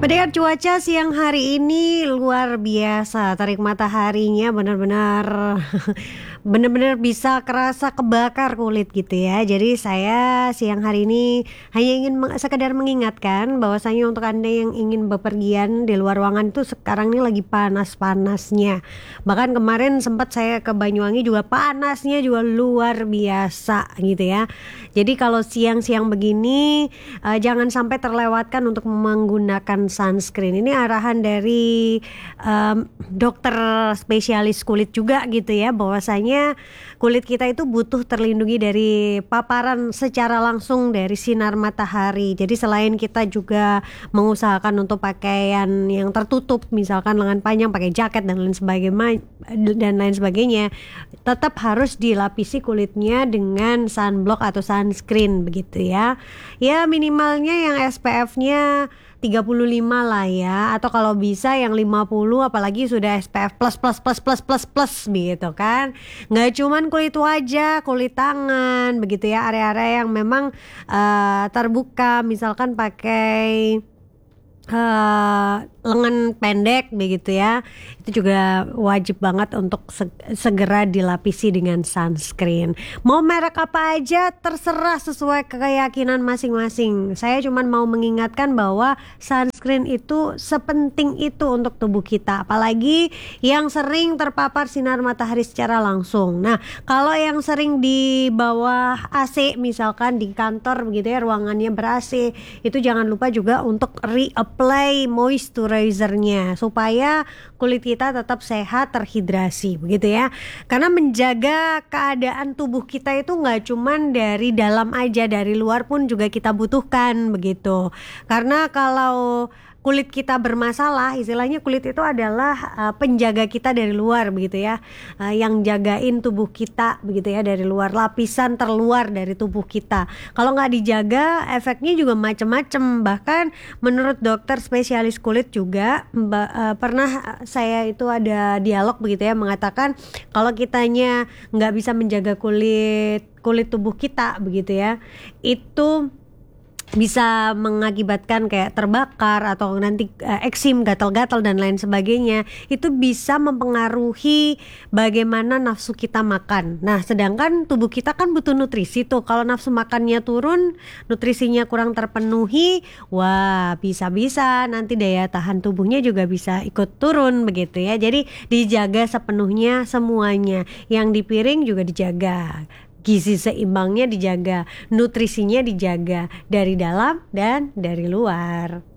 Pendengar, cuaca siang hari ini luar biasa, terik mataharinya benar-benar benar-benar bisa kerasa kebakar kulit gitu ya. Jadi saya siang hari ini hanya ingin sekedar mengingatkan bahwasanya untuk Anda yang ingin bepergian di luar ruangan itu sekarang ini lagi panas-panasnya. Bahkan kemarin sempat saya ke Banyuwangi juga panasnya juga luar biasa gitu ya. Jadi kalau siang-siang begini jangan sampai terlewatkan untuk menggunakan sunscreen. Ini arahan dari dokter spesialis kulit juga gitu ya, bahwasanya kulit kita itu butuh terlindungi dari paparan secara langsung dari sinar matahari. Jadi selain kita juga mengusahakan untuk pakaian yang tertutup, misalkan lengan panjang, pakai jaket dan lain sebagainya, tetap harus dilapisi kulitnya dengan sunblock atau sunscreen begitu ya. Ya minimalnya yang SPF-nya 35 lah ya, atau kalau bisa yang 50, apalagi sudah SPF plus begitu kan. Nggak cuman kulit wajah, kulit tangan begitu ya, area-area yang memang terbuka, misalkan pakai lengan pendek begitu ya, itu juga wajib banget untuk segera dilapisi dengan sunscreen. Mau merek apa aja terserah sesuai keyakinan masing-masing. Saya cuma mau mengingatkan bahwa sunscreen itu sepenting itu untuk tubuh kita, apalagi yang sering terpapar sinar matahari secara langsung. Nah, kalau yang sering di bawah AC, misalkan di kantor begitu ya, ruangannya ber-AC, itu jangan lupa juga untuk reapply moisturizernya supaya kulit kita tetap sehat, terhidrasi begitu ya. Karena menjaga keadaan tubuh kita itu nggak cuman dari dalam aja, dari luar pun juga kita butuhkan begitu. Karena kalau kulit kita bermasalah, istilahnya kulit itu adalah penjaga kita dari luar begitu ya, yang jagain tubuh kita begitu ya dari luar, lapisan terluar dari tubuh kita. Kalau nggak dijaga, efeknya juga macam-macam. Bahkan menurut dokter spesialis kulit juga pernah saya itu ada dialog begitu ya, mengatakan kalau kitanya nggak bisa menjaga kulit tubuh kita begitu ya, itu bisa mengakibatkan kayak terbakar atau nanti eksim, gatal-gatal dan lain sebagainya. Itu bisa mempengaruhi bagaimana nafsu kita makan. Nah, sedangkan tubuh kita kan butuh nutrisi tuh. Kalau nafsu makannya turun, nutrisinya kurang terpenuhi, wah bisa-bisa nanti daya tahan tubuhnya juga bisa ikut turun begitu ya. Jadi dijaga sepenuhnya semuanya. Yang di piring juga dijaga, gizi seimbangnya dijaga, nutrisinya dijaga dari dalam dan dari luar.